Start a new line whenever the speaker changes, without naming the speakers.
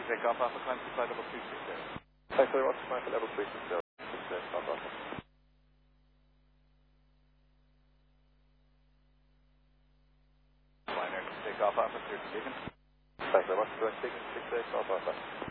Take off Alpha, climb to flight level 260.
Taxi Roger, climb to level 360. Stop Alpha.
Liner, take off Alpha, clear to Beacon.
Taxi Roger, direct Beacon, 6 Alpha Alpha.